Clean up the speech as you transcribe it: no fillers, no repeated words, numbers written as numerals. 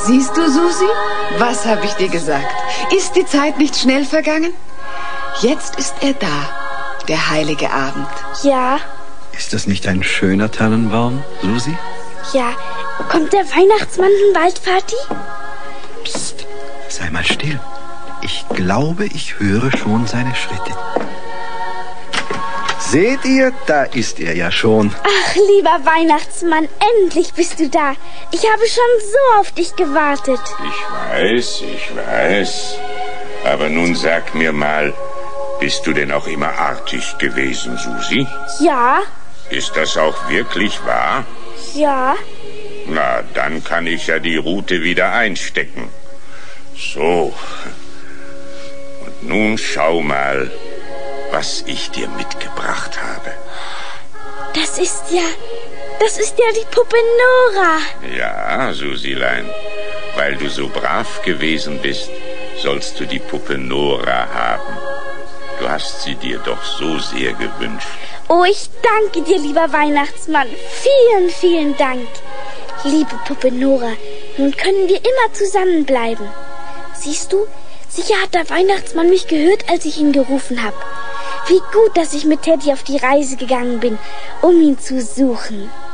Siehst du, Susi? Was habe ich dir gesagt? Ist die Zeit nicht schnell vergangen? Jetzt ist er da, der heilige Abend. Ja. Ist das nicht ein schöner Tannenbaum, Susi? Ja. Kommt der Weihnachtsmann bald, Vati? Psst, sei mal still. Ich glaube, ich höre schon seine Schritte. Seht ihr, da ist er ja schon. Ach, lieber Weihnachtsmann, endlich bist du da. Ich habe schon so auf dich gewartet. Ich weiß. Aber nun sag mir mal, bist du denn auch immer artig gewesen, Susi? Ja. Ist das auch wirklich wahr? Ja. Na, dann kann ich ja die Rute wieder einstecken. So. Und nun schau mal, was ich dir mitgebracht habe. Das ist ja die Puppe Nora. Ja, Susilein, weil du so brav gewesen bist, sollst du die Puppe Nora haben. Du hast sie dir doch so sehr gewünscht. Oh, ich danke dir, lieber Weihnachtsmann. Vielen, vielen Dank. Liebe Puppe Nora, nun können wir immer zusammenbleiben. Siehst du, sicher hat der Weihnachtsmann mich gehört, als ich ihn gerufen habe. Wie gut, dass ich mit Teddy auf die Reise gegangen bin, um ihn zu suchen.